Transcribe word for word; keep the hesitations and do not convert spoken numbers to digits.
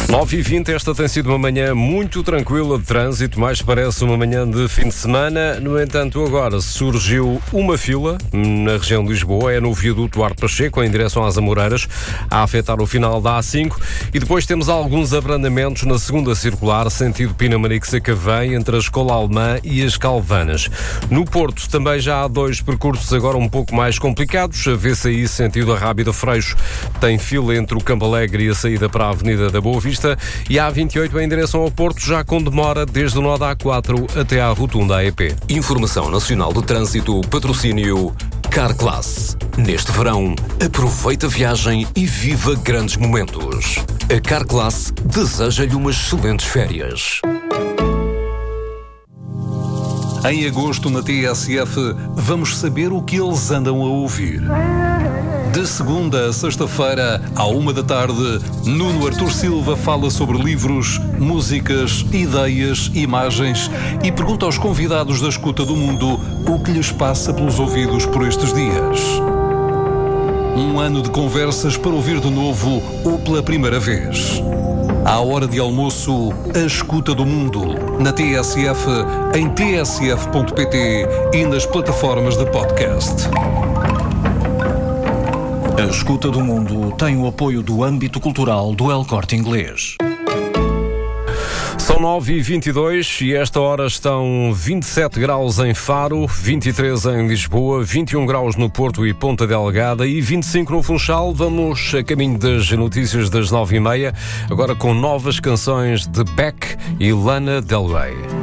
nove e vinte, esta tem sido uma manhã muito tranquila de trânsito, mais parece uma manhã de fim de semana. No entanto, agora surgiu uma fila na região de Lisboa, é no viaduto Duarte Pacheco, em direção às Amoreiras, a afetar o final da A cinco, e depois temos alguns abrandamentos na segunda circular, sentido Pinamanique-Sacavém, entre a Escola Alemã e as Calvanas. No Porto também já há dois percursos agora um pouco mais complicados. A V C I, sentido a Rábida Freixo, tem fila entre o Campo Alegre e a saída para a Avenida da Boa Vista, e a A vinte e oito em direção ao Porto, já com demora desde o nó da A quatro até à rotunda A E P. Informação Nacional de Trânsito, patrocínio Carclass. Neste verão, aproveita a viagem e viva grandes momentos. A Carclass deseja-lhe umas excelentes férias. Em agosto, na T S F, vamos saber o que eles andam a ouvir. De segunda a sexta-feira, à uma da tarde, Nuno Artur Silva fala sobre livros, músicas, ideias, imagens e pergunta aos convidados da Escuta do Mundo o que lhes passa pelos ouvidos por estes dias. Um ano de conversas para ouvir de novo ou pela primeira vez. À hora de almoço, a Escuta do Mundo, na T S F, em t s f ponto p t e nas plataformas de podcast. A Escuta do Mundo tem o apoio do âmbito cultural do El Corte Inglês. São nove e vinte e dois e esta hora estão vinte e sete graus em Faro, vinte e três em Lisboa, vinte e um graus no Porto e Ponta Delgada e vinte e cinco no Funchal. Vamos a caminho das notícias das nove e meia, agora com novas canções de Beck e Lana Del Rey.